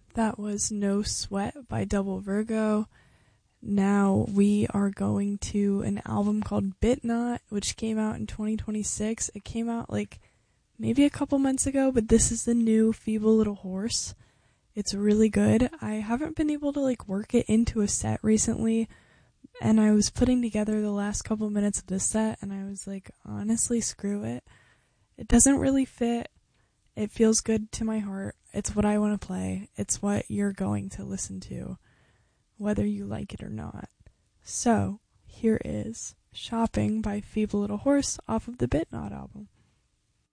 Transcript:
That was No Sweat by Double Virgo. Now we are going to an album called Bitnot, which came out in 2026. It came out like maybe a couple months ago, but this is the new Feeble Little Horse. It's really good. I haven't been able to like work it into a set recently, and I was putting together the last couple minutes of this set, and I was like, honestly, screw it. It doesn't really fit. It feels good to my heart. It's what I want to play. It's what you're going to listen to, whether you like it or not. So, here is Shopping by Feeble Little Horse off of the Bitnot album.